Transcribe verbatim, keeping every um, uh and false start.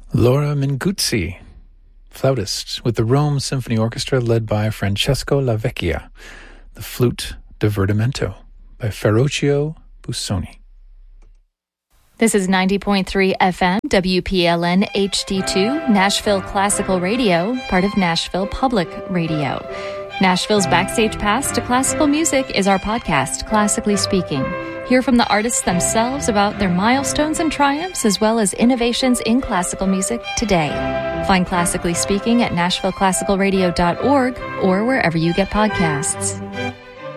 Laura Minguzzi, flautist with the Rome Symphony Orchestra led by Francesco Lavecchia. The Flute Divertimento by Ferruccio Busoni. This is ninety point three F M, W P L N H D two, Nashville Classical Radio, part of Nashville Public Radio. Nashville's Backstage Pass to Classical Music is our podcast, Classically Speaking. Hear from the artists themselves about their milestones and triumphs, as well as innovations in classical music today. Find Classically Speaking at nashville classical radio dot org or wherever you get podcasts.